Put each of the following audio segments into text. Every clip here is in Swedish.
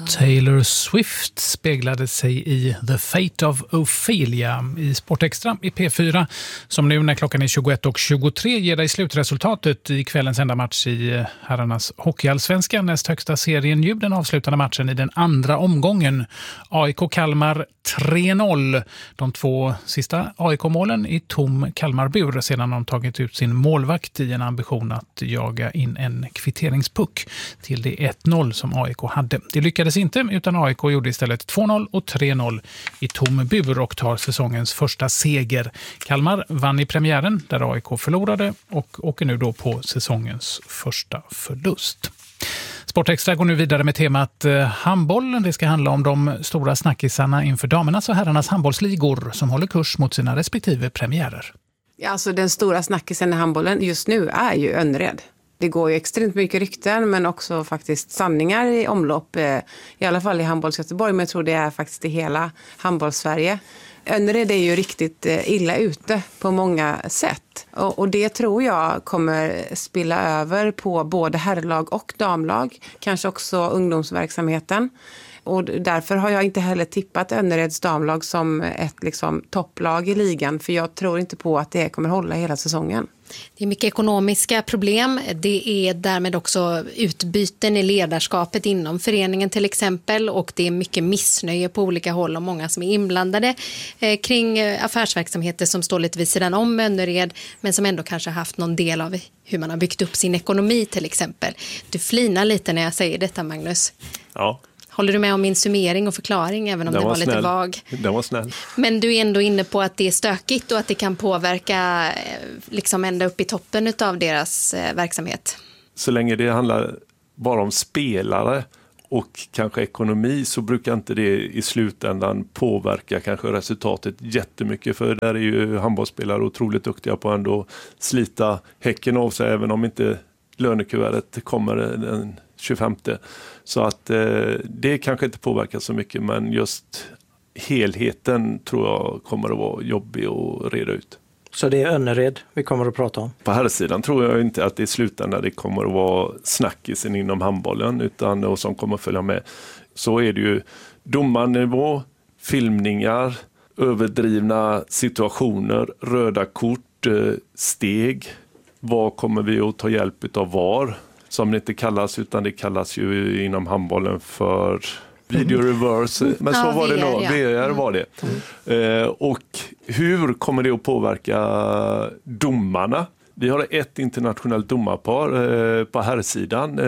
Taylor Swift speglade sig i The Fate of Ophelia i Sportextra i P4 som nu när klockan är 21:23 ger dig slutresultatet i kvällens enda match i herrarnas hockeyallsvenskan, näst högsta serien. Den avslutande matchen i den andra omgången. AIK Kalmar 3-0. De två sista AIK-målen i tom Kalmarbur sedan de tagit ut sin målvakt i en ambition att jaga in en kvitteringspuck till det 1-0 som AIK hade. Det lyckades inte utan AIK gjorde istället 2-0 och 3-0 i tom bur och tar säsongens första seger. Kalmar vann i premiären där AIK förlorade och åker nu då på säsongens första förlust. Sportextra går nu vidare med temat handboll. Det ska handla om de stora snackisarna inför damernas och herrarnas handbollsligor som håller kurs mot sina respektive premiärer. Ja, alltså den stora snackisen i handbollen just nu är ju Önnered. Det går ju extremt mycket rykten men också faktiskt sanningar i omlopp. I alla fall i handbolls Göteborg, men jag tror det är faktiskt i hela handbolls-Sverige. Önnered är ju riktigt illa ute på många sätt. Och det tror jag kommer spilla över på både herrlag och damlag. Kanske också ungdomsverksamheten. Och därför har jag inte heller tippat Önnereds damlag som ett topplag i ligan. För jag tror inte på att det kommer hålla hela säsongen. Det är mycket ekonomiska problem. Det är därmed också utbyten i ledarskapet inom föreningen till exempel. Och det är mycket missnöje på olika håll och många som är inblandade kring affärsverksamheter som står lite vid sidan om Önnered. Men som ändå kanske har haft någon del av hur man har byggt upp sin ekonomi till exempel. Du flinar lite när jag säger detta, Magnus. Ja. Håller du med om min summering och förklaring även om det var lite vag? Den var snäll. Men du är ändå inne på att det är stökigt och att det kan påverka ända upp i toppen av deras verksamhet. Så länge det handlar bara om spelare och kanske ekonomi så brukar inte det i slutändan påverka kanske resultatet jättemycket. För där är ju handbollsspelare otroligt duktiga på ändå slita häcken av sig även om inte lönekuvertet kommer den 25. Så att det kanske inte påverkar så mycket, men just helheten tror jag kommer att vara jobbig att reda ut. Så det är Önnered vi kommer att prata om? På här sidan tror jag inte att det i slutändan det kommer att vara snackisen inom handbollen utan och som kommer att följa med. Så är det ju domarnivå, filmningar, överdrivna situationer, röda kort, steg. Vad kommer vi att ta hjälp av var? Som det inte kallas utan det kallas ju inom handbollen för video reverse. Men så var det då, VR var det. Och hur kommer det att påverka domarna? Vi har ett internationellt domarpar på herrsidan.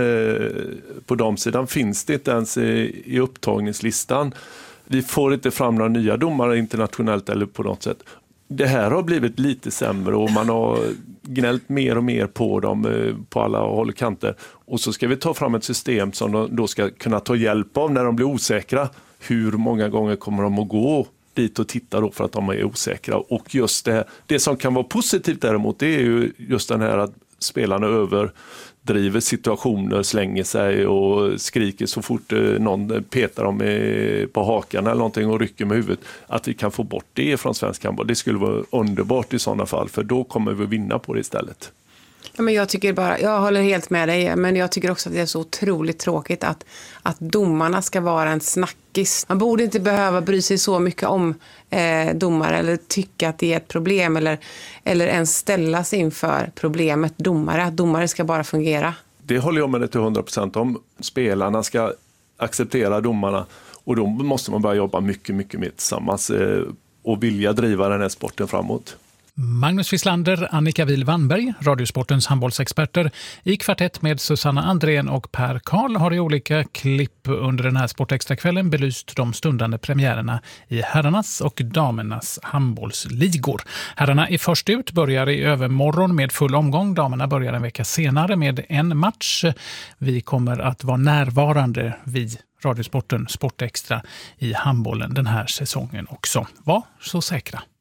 På damsidan finns det inte ens i upptagningslistan. Vi får inte fram några nya domare internationellt eller på något sätt. Det här har blivit lite sämre och man har gnällt mer och mer på dem på alla håll och kanter. Och så ska vi ta fram ett system som de då ska kunna ta hjälp av när de blir osäkra. Hur många gånger kommer de att gå dit och titta då för att de är osäkra? Och just det som kan vara positivt däremot det är ju just den här att spelarna överdriver situationer, slänger sig och skriker så fort någon petar dem på hakan eller någonting och rycker med huvudet. Att vi kan få bort det från svensk handboll. Det skulle vara underbart i sådana fall för då kommer vi vinna på det istället. Ja, men jag håller helt med dig, men jag tycker också att det är så otroligt tråkigt att domarna ska vara en snackis. Man borde inte behöva bry sig så mycket om domare eller tycka att det är ett problem eller ens ställas inför problemet domare. Att domare ska bara fungera. Det håller jag med dig till 100% om. Spelarna ska acceptera domarna och då måste man börja jobba mycket, mycket mer tillsammans och vilja driva den här sporten framåt. Magnus Wislander, Annika Wihl-Wannberg, Radiosportens handbollsexperter i kvartett med Susanna Andrén och Per Karl har i olika klipp under den här Sportextra-kvällen belyst de stundande premiärerna i herrarnas och damernas handbollsligor. Herrarna är först ut, börjar i övermorgon med full omgång. Damerna börjar en vecka senare med en match. Vi kommer att vara närvarande vid Radiosporten Sportextra i handbollen den här säsongen också. Var så säkra!